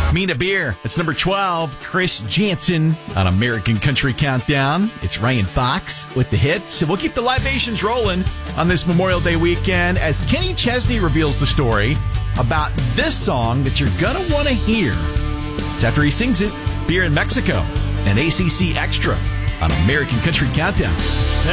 Mina Beer. It's number 12. Chris Jansen on American Country Countdown. It's Ryan Fox with the hits. And we'll keep the libations rolling on this Memorial Day weekend as Kenny Chesney reveals the story about this song that you're going to want to hear. It's after he sings it, Beer in Mexico, and ACC Extra on American Country Countdown.